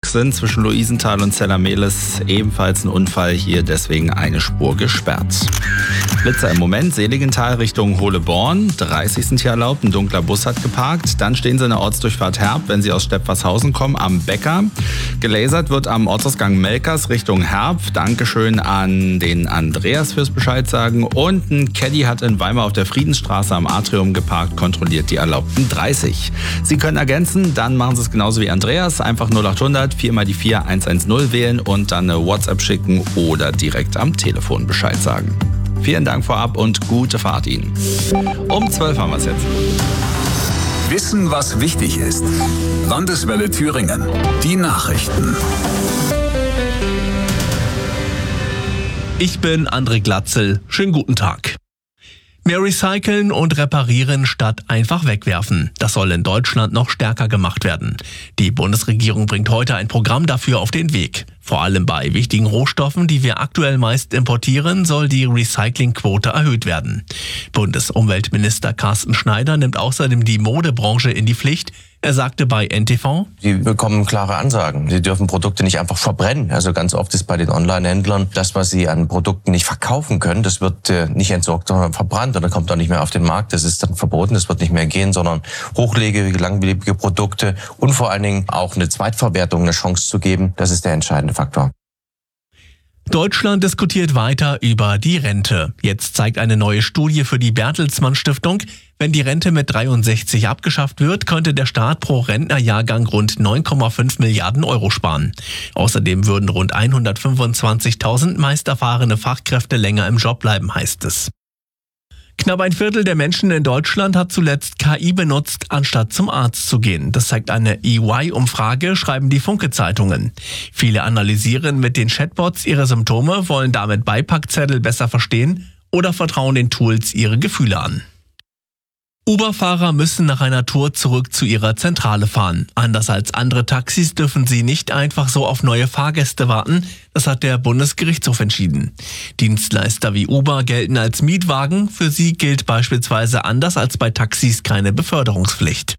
sind zwischen Luisenthal und Zella-Mehlis ebenfalls ein Unfall, hier deswegen eine Spur gesperrt. Blitzer im Moment, Seligenthal Richtung Hohleborn, 30 sind hier erlaubt, ein dunkler Bus hat geparkt. Dann stehen Sie in der Ortsdurchfahrt Herb, wenn Sie aus Steppwershausen kommen, am Bäcker. Gelasert wird am Ortsausgang Melkers Richtung Herb. Dankeschön an den Andreas fürs Bescheid sagen. Und ein Caddy hat in Weimar auf der Friedensstraße am Atrium geparkt, kontrolliert die erlaubten 30. Sie können ergänzen, dann machen Sie es genauso wie Andreas. Einfach 0800 4 mal die 4 110 wählen und dann eine WhatsApp schicken oder direkt am Telefon Bescheid sagen. Vielen Dank vorab und gute Fahrt Ihnen. Um 12 haben wir es jetzt. Wissen, was wichtig ist. Landeswelle Thüringen. Die Nachrichten. Ich bin André Glatzel. Schönen guten Tag. Mehr recyceln und reparieren statt einfach wegwerfen. Das soll in Deutschland noch stärker gemacht werden. Die Bundesregierung bringt heute ein Programm dafür auf den Weg. Vor allem bei wichtigen Rohstoffen, die wir aktuell meist importieren, soll die Recyclingquote erhöht werden. Bundesumweltminister Carsten Schneider nimmt außerdem die Modebranche in die Pflicht. Er sagte bei NTV: Sie bekommen klare Ansagen. Sie dürfen Produkte nicht einfach verbrennen. Also ganz oft ist bei den Online-Händlern das, was sie an Produkten nicht verkaufen können, das wird nicht entsorgt, sondern verbrannt und dann kommt auch nicht mehr auf den Markt. Das ist dann verboten, das wird nicht mehr gehen, sondern hochlebige, langlebige Produkte und vor allen Dingen auch eine Zweitverwertung eine Chance zu geben, das ist der entscheidende Faktor. Deutschland diskutiert weiter über die Rente. Jetzt zeigt eine neue Studie für die Bertelsmann Stiftung, wenn die Rente mit 63 abgeschafft wird, könnte der Staat pro Rentnerjahrgang rund 9,5 Milliarden Euro sparen. Außerdem würden rund 125.000 meist erfahrene Fachkräfte länger im Job bleiben, heißt es. Knapp ein Viertel der Menschen in Deutschland hat zuletzt KI benutzt, anstatt zum Arzt zu gehen. Das zeigt eine EY-Umfrage, schreiben die Funke-Zeitungen. Viele analysieren mit den Chatbots ihre Symptome, wollen damit Beipackzettel besser verstehen oder vertrauen den Tools ihre Gefühle an. Uber-Fahrer müssen nach einer Tour zurück zu ihrer Zentrale fahren. Anders als andere Taxis dürfen sie nicht einfach so auf neue Fahrgäste warten. Das hat der Bundesgerichtshof entschieden. Dienstleister wie Uber gelten als Mietwagen. Für sie gilt beispielsweise anders als bei Taxis keine Beförderungspflicht.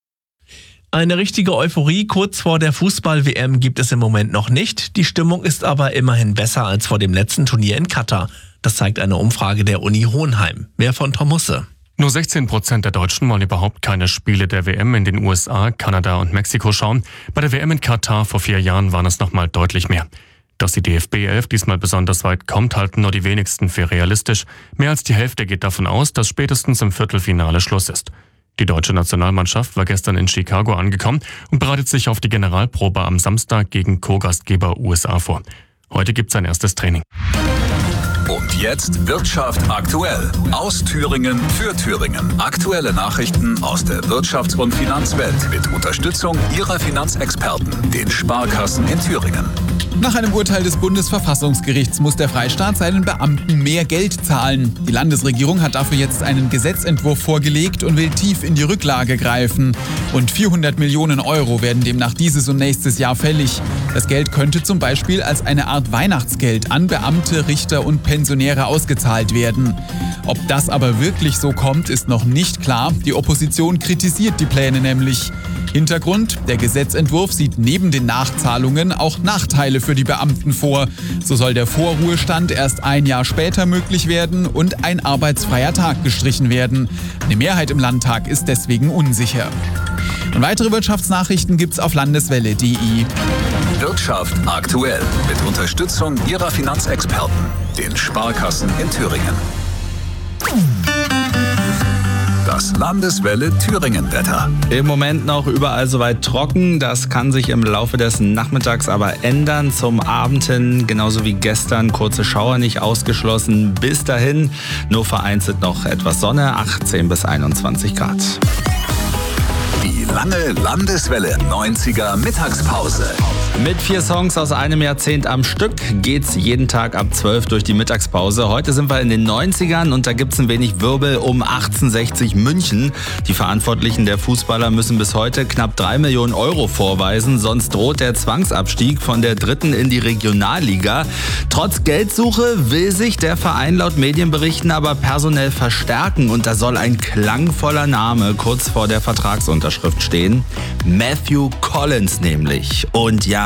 Eine richtige Euphorie kurz vor der Fußball-WM gibt es im Moment noch nicht. Die Stimmung ist aber immerhin besser als vor dem letzten Turnier in Katar. Das zeigt eine Umfrage der Uni Hohenheim. Mehr von Tom Husse. Nur 16% der Deutschen wollen überhaupt keine Spiele der WM in den USA, Kanada und Mexiko schauen. Bei der WM in Katar vor 4 Jahren waren es nochmal deutlich mehr. Dass die DFB 11 diesmal besonders weit kommt, halten nur die wenigsten für realistisch. Mehr als die Hälfte geht davon aus, dass spätestens im Viertelfinale Schluss ist. Die deutsche Nationalmannschaft war gestern in Chicago angekommen und bereitet sich auf die Generalprobe am Samstag gegen Co-Gastgeber USA vor. Heute gibt's ein erstes Training. Und jetzt Wirtschaft aktuell. Aus Thüringen für Thüringen. Aktuelle Nachrichten aus der Wirtschafts- und Finanzwelt mit Unterstützung Ihrer Finanzexperten, den Sparkassen in Thüringen. Nach einem Urteil des Bundesverfassungsgerichts muss der Freistaat seinen Beamten mehr Geld zahlen. Die Landesregierung hat dafür jetzt einen Gesetzentwurf vorgelegt und will tief in die Rücklage greifen. Rund 400 Millionen Euro werden demnach dieses und nächstes Jahr fällig. Das Geld könnte zum Beispiel als eine Art Weihnachtsgeld an Beamte, Richter und Pensionäre ausgezahlt werden. Ob das aber wirklich so kommt, ist noch nicht klar. Die Opposition kritisiert die Pläne nämlich. Hintergrund: Der Gesetzentwurf sieht neben den Nachzahlungen auch Nachteile für die Beamten vor. So soll der Vorruhestand erst ein Jahr später möglich werden und ein arbeitsfreier Tag gestrichen werden. Eine Mehrheit im Landtag ist deswegen unsicher. Und weitere Wirtschaftsnachrichten gibt's auf landeswelle.de. Wirtschaft aktuell mit Unterstützung Ihrer Finanzexperten, den Sparkassen in Thüringen. Das Landeswelle Thüringen-Wetter. Im Moment noch überall soweit trocken. Das kann sich im Laufe des Nachmittags aber ändern. Zum Abend hin, genauso wie gestern, kurze Schauer nicht ausgeschlossen. Bis dahin nur vereinzelt noch etwas Sonne, 18 bis 21 Grad. Die lange Landeswelle 90er Mittagspause. Mit 4 Songs aus einem Jahrzehnt am Stück geht's jeden Tag ab 12 durch die Mittagspause. Heute sind wir in den 90ern und da gibt's ein wenig Wirbel um 1860 München. Die Verantwortlichen der Fußballer müssen bis heute knapp 3 Millionen Euro vorweisen, sonst droht der Zwangsabstieg von der 3. in die Regionalliga. Trotz Geldsuche will sich der Verein laut Medienberichten aber personell verstärken und da soll ein klangvoller Name kurz vor der Vertragsunterschrift stehen. Matthew Collins nämlich. Und ja,